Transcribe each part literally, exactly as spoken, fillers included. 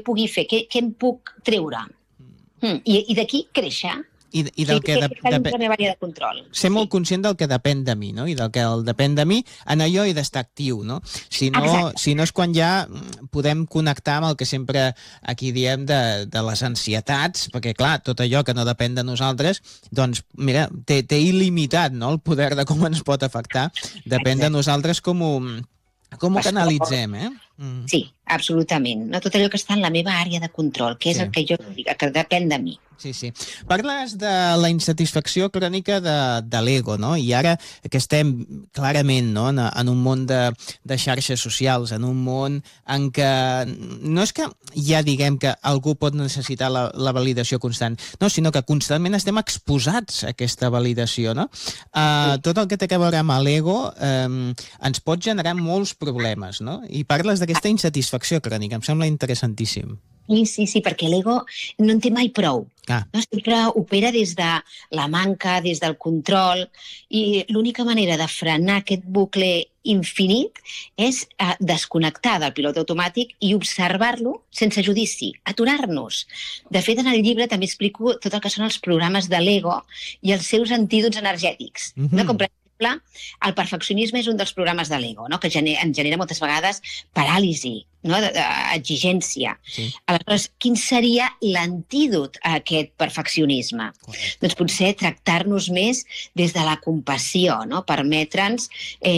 pugui fer, què, què em puc treure. Mm. I, i d'aquí créixer. I, i del sí, que, de, que de, la meva àrea de control. Ser sí. molt conscient del que depèn de mi, no? I del que el depèn de mi, en allò he d'estar actiu, no? Si no, si no és quan ja podem connectar amb el que sempre aquí diem de, de les ansietats, perquè clar, tot allò que no depèn de nosaltres, doncs mira, té, té il·limitat, no?, el poder de com ens pot afectar. Depèn Exacte. de nosaltres com ho, com ho canalitzem, eh? Mm. Sí, absolutament. No, tot allò que està en la meva àrea de control, que és sí. el que jo dic, que depèn de mi. Sí, sí. Parles de la insatisfacció crònica de, de l'ego, no? I ara que estem clarament, no?, en, en un món de, de xarxes socials, en un món en què no és que ja diguem que algú pot necessitar la, la validació constant, no, sinó que constantment estem exposats a aquesta validació, no? Uh, tot el que té a veure amb l'ego um, ens pot generar molts problemes, no? I parles d'aquesta insatisfacció crònica, em sembla interessantíssim. Sí, sí, sí, perquè l'ego no en té mai prou. Ah. No? Sempre opera des de la manca, des del control, i l'única manera de frenar aquest bucle infinit és eh, desconnectar del pilot automàtic i observar-lo sense judici, aturar-nos. De fet, en el llibre també explico tot el que són els programes de l'ego i els seus antídots energètics. Mm-hmm. No? Com per exemple, el perfeccionisme és un dels programes de l'ego, no? Que gener, ens genera moltes vegades paràlisi, no? de, de, exigència. Sí. Aleshores, quin seria l'antídot a aquest perfeccionisme? Correcte. Doncs potser tractar-nos més des de la compassió, no? Permetre'ns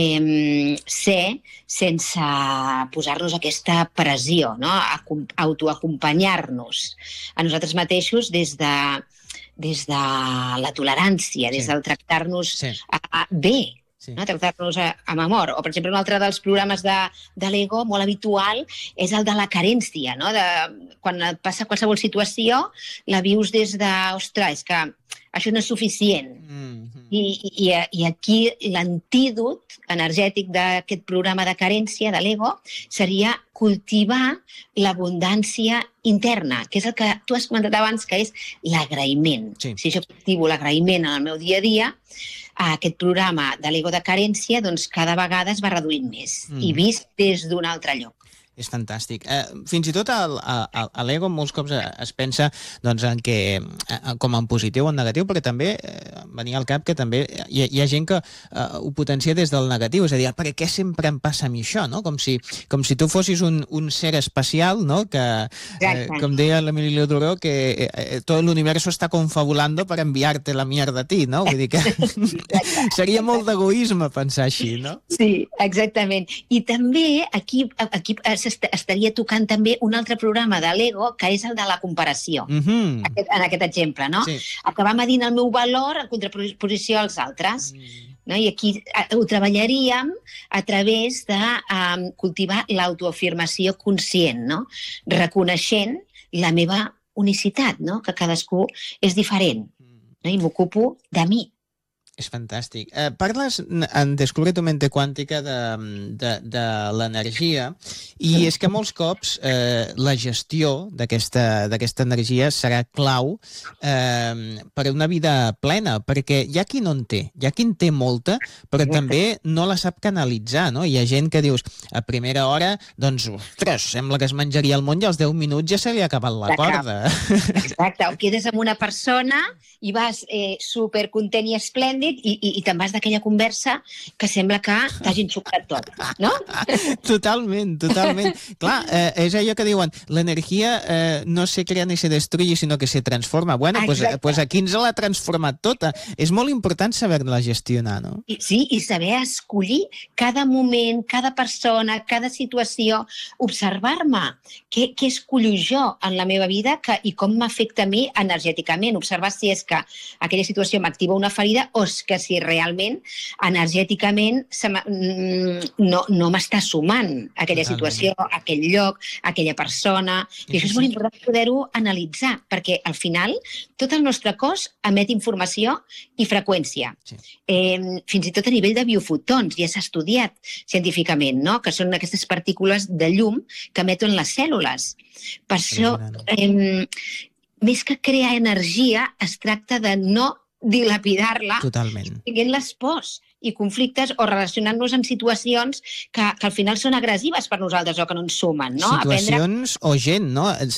eh, ser sense posar-nos aquesta pressió, no? Autoacompanyar-nos a nosaltres mateixos des de des de la tolerància, des sí. del tractar-nos sí. bé, sí. no? Tractar-nos amb amor. O, per exemple, un altre dels programes de, de l'ego molt habitual és el de la carència, no? De, quan et passa qualsevol situació, la vius des de, ostres, és que això no és suficient. Mm-hmm. I, i, I aquí l'antídot energètic d'aquest programa de carència de l'ego seria cultivar l'abundància interna, que és el que tu has comentat abans, que és l'agraïment. Sí. Si jo cultivo l'agraïment en el meu dia a dia, aquest programa de l'ego de carència doncs cada vegada es va reduint més mm. i vist des d'un altre lloc. És fantàstic. Eh, fins i tot a l'ego molts cops es pensa doncs, en que, com en positiu o en negatiu, perquè també eh, venia al cap que també hi ha, hi ha gent que eh, ho potencia des del negatiu, és a dir, per què sempre em passa a mi això, no? Com si, com si tu fossis un, un ser especial, no? Que, eh, com deia l'Emilio Duró, que eh, tot l'univers està confabulando per enviar-te la mierda a ti, no? Vull dir que seria molt d'egoisme pensar així, no? Sí, exactament. I també aquí, aquí estaria tocant també un altre programa de l'ego, que és el de la comparació, mm-hmm. aquest, en aquest exemple, no? Sí. Acabar medint el meu valor en contraposició als altres. Mm. No? I aquí ho treballaríem a través de um, cultivar l'autoafirmació conscient, no? Reconeixent la meva unicitat, no? Que cadascú és diferent, no? I m'ocupo de mi. És fantàstic. Eh, parles en Descubre tu mente quàntica de, de, de l'energia i és que molts cops eh, la gestió d'aquesta d'aquesta energia serà clau eh, per una vida plena, perquè hi ha qui no en té, hi ha qui en té molta, però també no la sap canalitzar, no? Hi ha gent que dius, a primera hora, doncs, ostres, sembla que es menjaria el món i als deu minuts ja se li ha acabat la corda. Exacte, o quedes amb una persona i vas eh, supercontent i esplèndid i, i, i te'n vas d'aquella conversa que sembla que t'hagin xuclat tot, no? Totalment, totalment. Clar, eh, és allò que diuen, l'energia eh, no se crea ni se destruye, sinó que se transforma. Bueno, doncs pues, pues aquí ens l'ha transformat tota. És molt important saber-la gestionar, no? I, sí, i saber escollir cada moment, cada persona, cada situació, observar-me què, què escollo jo en la meva vida que, i com m'afecta a mi energèticament, observar si és que aquella situació m'activa una ferida o és que si realment energèticament se no, no m'està sumant aquella situació, aquell lloc, aquella persona. I això és molt important poder-ho analitzar, perquè al final tot el nostre cos emet informació i freqüència. Sí. Eh, fins i tot a nivell de biofotons, ja s'ha estudiat científicament, no? Que són aquestes partícules de llum que emeten les cèl·lules. Per això, eh, més que crear energia, es tracta de no dilapidar-la, tinguent les pors i conflictes o relacionant-nos amb situacions que, que al final són agressives per nosaltres o que no ens sumen, no? Situacions Aprendre... o gent, no?